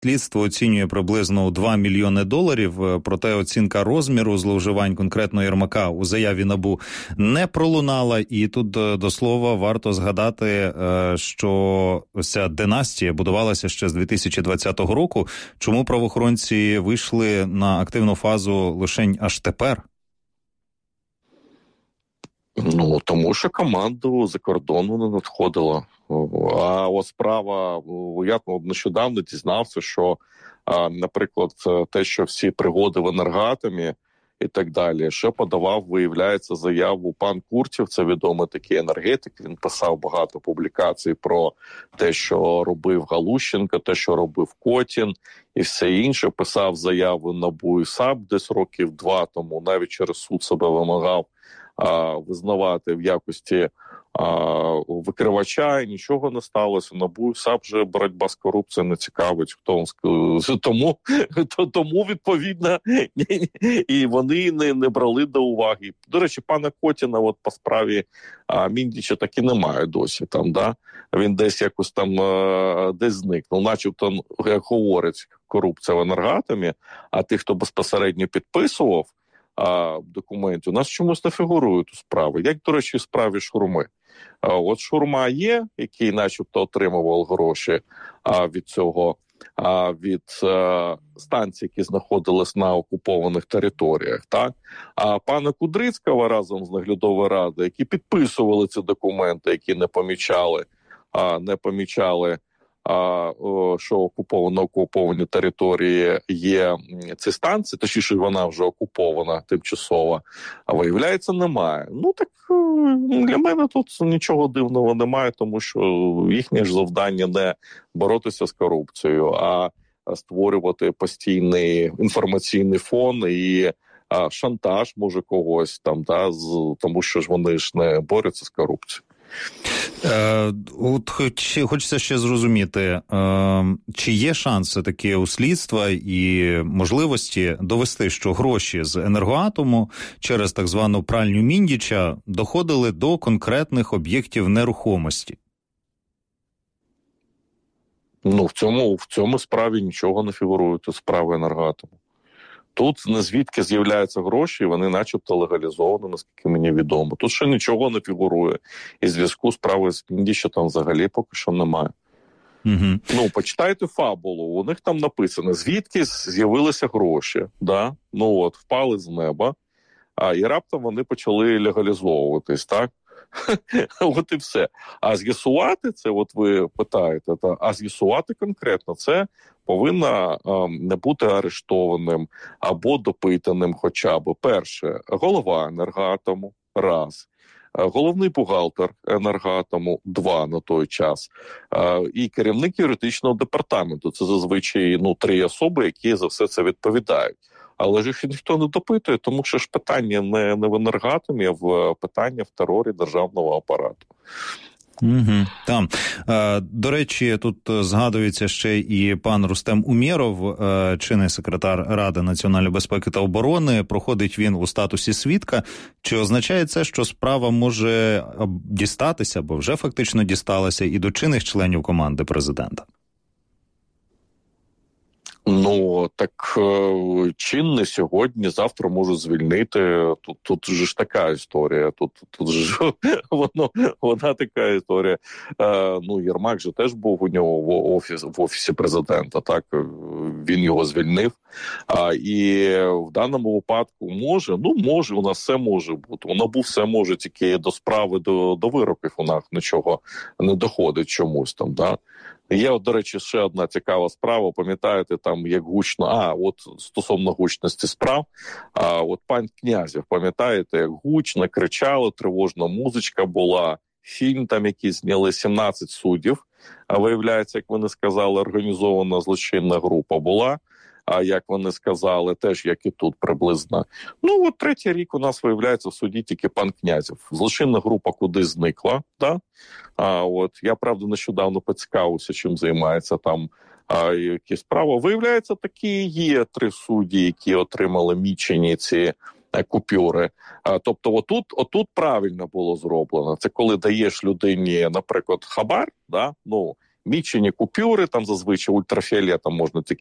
слідство оцінює приблизно у $2 мільйони, проте оцінка розміру зловживань конкретно Єрмака у заяві НАБУ не пролунала. І тут, до слова, варто згадати, що ця династія будувалася ще з 2020 року. Чому правоохоронці вийшли на активну фазу лише аж тепер? Тому що команду за кордону не надходило. А ось справа, я нещодавно дізнався, що, наприклад, те, що всі пригоди в Енергоатомі і так далі, що подавав, виявляється, заяву пан Куртєв, це відомий такий енергетик, він писав багато публікацій про те, що робив Галущенко, те, що робив Котін і все інше, писав заяву НАБУ і САП десь років 2 тому, навіть через суд себе вимагав визнавати в якості викривача, і нічого не сталося. НАБУ і САП вже боротьба з корупцією не цікавить. Тому відповідно, і вони не брали до уваги. До речі, пана Котіна от по справі Міндіча так і немає досі. Там, да? Він десь якось там десь зникнув. Начебто, як говорить, корупція в Енергоатомі, а тих, хто безпосередньо підписував документів, у нас чомусь не фігурують у справи. Як, до речі, в справі Шурми. От Шурма є, який начебто отримував гроші від цього, від станцій, які знаходились на окупованих територіях. Так? А пана Кудрицького разом з наглядовою радою, які підписували ці документи, які не помічали, що на окупованій території є ці станції, точніше вона вже окупована тимчасово, а виявляється, немає. Так для мене тут нічого дивного немає, тому що їхнє ж завдання не боротися з корупцією, а створювати постійний інформаційний фон і шантаж, може, когось там, тому що ж вони ж не борються з корупцією. От хочеться ще зрозуміти, чи є шанс все-таки у слідства і можливості довести, що гроші з Енергоатому через так звану пральню Міндіча доходили до конкретних об'єктів нерухомості? В цьому справі нічого не фігурує, тут справа Енергоатому. Тут не звідки з'являються гроші, вони начебто легалізовані, наскільки мені відомо. Тут ще нічого не фігурує. І зв'язку з справою з Міндіча там взагалі поки що немає. Угу. Почитайте фабулу, у них там написано, звідки з'явилися гроші. Да? Впали з неба, і раптом вони почали легалізовуватись, так? От і все. А з'ясувати це, от ви питаєте, а з'ясувати конкретно це повинна не бути арештованим або допитаним хоча б. Перше, голова Енергоатому, раз. Головний бухгалтер Енергоатому, 2 на той час. І керівник юридичного департаменту. Це зазвичай 3 особи, які за все це відповідають. Але ж їх ніхто не допитує, тому що ж питання не в Енергоатомі, а в питання в терорі державного апарату. Там. До речі, тут згадується ще і пан Рустем Умєров, чинний секретар Ради національної безпеки та оборони. Проходить він у статусі свідка. Чи означає це, що справа може дістатися, або вже фактично дісталася, і до чинних членів команди президента? Так чинне сьогодні, завтра можуть звільнити. Тут же ж така історія. Тут ж вона така історія. Єрмак же теж був у нього в офісі президента. Так, він його звільнив. І в даному випадку може, у нас все може бути. У НАБУ все може, тільки до справи, до вироків у нас нічого не доходить чомусь там, да. Є, до речі, ще одна цікава справа. Пам'ятаєте, там як гучно, стосовно гучності справ, от пан Князєв, пам'ятаєте, як гучно кричали, тривожна музичка була, фільм там який зняли, 17 суддів, а виявляється, як вони сказали, організована злочинна група була, а як вони сказали, теж як і тут приблизно. От 3-й рік у нас, виявляється, в суді тільки пан Князєв. Злочинна група куди зникла, да? Я, правда, нещодавно поцікавився, чим займається там які справи. Виявляється, такі є 3 судді, які отримали мічені ці купюри. Тобто отут правильно було зроблено. Це коли даєш людині, наприклад, хабар, да? мічені купюри, там зазвичай ультрафіолетом можна ці